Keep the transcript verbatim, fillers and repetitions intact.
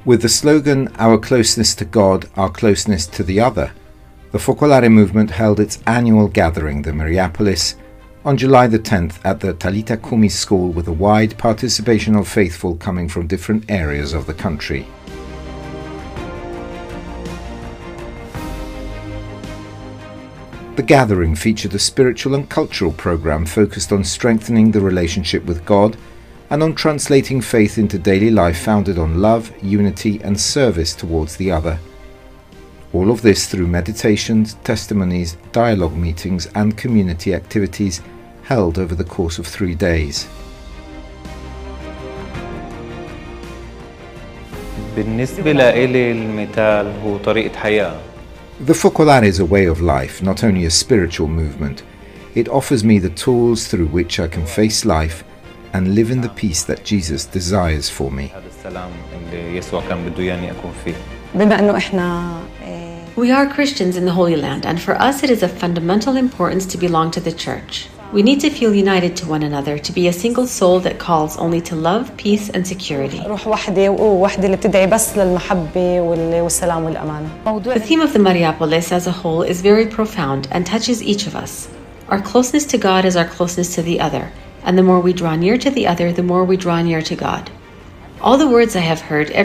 With the slogan, "Our closeness to God, our closeness to the other," the Focolare movement held its annual gathering, the Mariapolis, on July the tenth at the Talita Kumi school, with a wide participation of faithful coming from different areas of the country. The gathering featured a spiritual and cultural program focused on strengthening the relationship with God and on translating faith into daily life founded on love, unity and service towards the other. All of this through meditations, testimonies, dialogue meetings and community activities held over the course of three days. بالنسبة لإلي المثال هو طريقة حياة. The Focolare is a way of life, not only a spiritual movement. It offers me the tools through which I can face life and live in the peace that Jesus desires for me. We are Christians in the Holy Land, and for us it is of fundamental importance to belong to the Church. We need to feel united to one another, to be a single soul that calls only to love, peace and security. The theme of the Mariapolis as a whole is very profound and touches each of us. Our closeness to God is our closeness to the other, and the more we draw near to the other, the more we draw near to God. All the words I have heard